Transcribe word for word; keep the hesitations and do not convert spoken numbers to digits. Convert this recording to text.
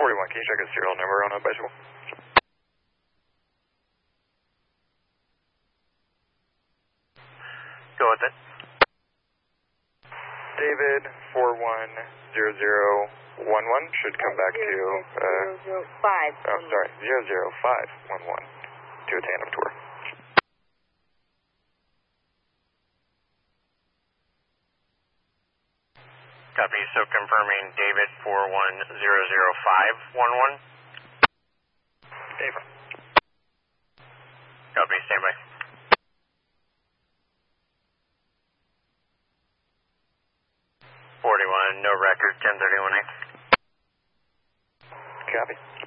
forty-one, can you check a serial number on a bicycle? Go with it. David, four one zero zero one one, should come back to, uh, zero zero five. oh, sorry, zero zero five one one, to a tandem tour. Copy, so confirming David four one zero zero five one one. David. Copy, standby. forty-one, no record, ten thirty-one eight. Copy.